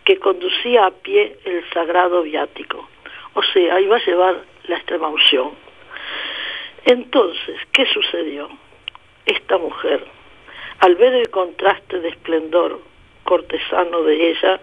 que conducía a pie el sagrado viático. O sea, iba a llevar la extremaunción. Entonces, ¿qué sucedió? Esta mujer, al ver el contraste de esplendor cortesano de ella,